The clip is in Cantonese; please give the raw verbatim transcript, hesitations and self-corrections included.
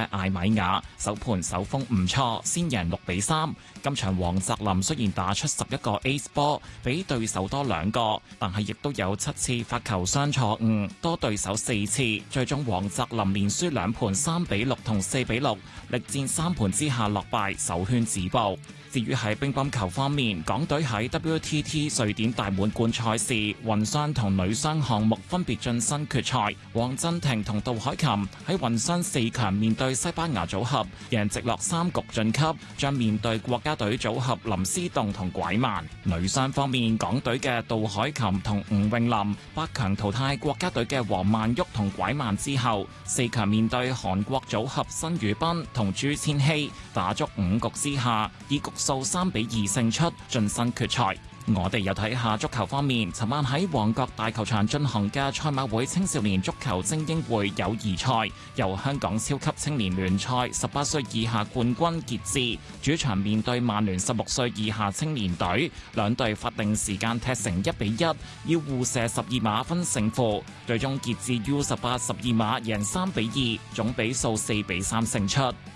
嘅艾米亞首盤首鋒唔錯，先贏六比三。今場黃澤林雖然打出十一個 ace 波，比對手多兩個，但係亦都有七次發球雙錯誤，多對手四次。最終黃澤林連輸兩盤三比六同四比六，力戰三盤之下落敗，首圈止步。至於喺乒乓球方面，港隊喺 W T T 瑞典大滿貫賽事混雙同女雙項目分別晉身決賽。黃鎮廷同杜凱琹喺混雙四強面對西班牙組合，贏直落三局晉級，將面對國家隊組合林思棟同拐萬。女雙方面，港隊嘅杜凱琹同吳詠琳八強淘汰國家隊嘅黃曼玉同拐萬之後，四強面對韓國組合申宇彬同朱千熙，打足五局之下，以局數三比二勝出，晉身決賽。我哋又睇下足球方面，尋晚喺旺角大球場進行嘅賽馬會青少年足球精英會友誼賽，由香港超級青年聯賽十八歲以下冠軍傑志主場面對曼聯十六歲以下青年隊，兩隊法定時間踢成一比一，要互射十二碼分勝負，最終傑志 U 十八十二碼贏三比二，總比數四比三勝出。